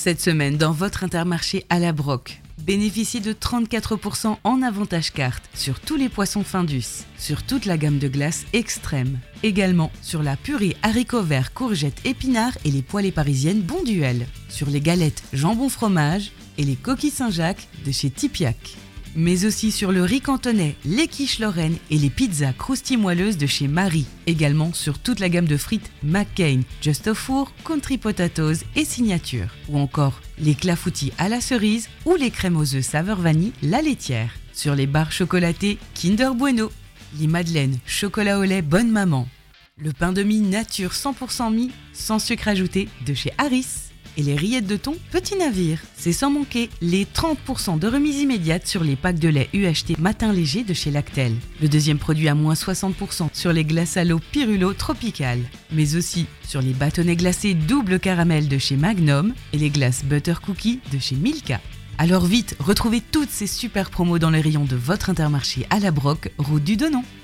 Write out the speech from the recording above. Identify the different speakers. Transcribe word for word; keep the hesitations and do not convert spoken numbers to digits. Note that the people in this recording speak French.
Speaker 1: Cette semaine, dans votre Intermarché à la Broc, bénéficiez de trente-quatre pour cent en avantage carte sur tous les poissons Findus, sur toute la gamme de glaces extrême. Également sur la purée haricots verts, courgettes, épinards et les poêlées parisiennes Bonduel. Sur les galettes jambon fromage et les coquilles Saint-Jacques de chez Tipiac. Mais aussi sur le riz cantonais, les quiches Lorraine et les pizzas croustilles moelleuses de chez Marie. Également sur toute la gamme de frites McCain, Just au four, Country Potatoes et Signature. Ou encore les clafoutis à la cerise ou les crèmes aux œufs saveur vanille La Laitière. Sur les barres chocolatées Kinder Bueno. Les madeleines chocolat au lait Bonne Maman. Le pain de mie nature cent pour cent mie sans sucre ajouté de chez Harris. Et les rillettes de thon Petit Navire. C'est sans manquer les trente pour cent de remise immédiate sur les packs de lait U H T Matin Léger de chez Lactel. Le deuxième produit à moins soixante pour cent sur les glaces à l'eau Pirulo Tropical. Mais aussi sur les bâtonnets glacés double caramel de chez Magnum et les glaces Butter Cookie de chez Milka. Alors vite, retrouvez toutes ces super promos dans les rayons de votre Intermarché à la Broc, route du Denon.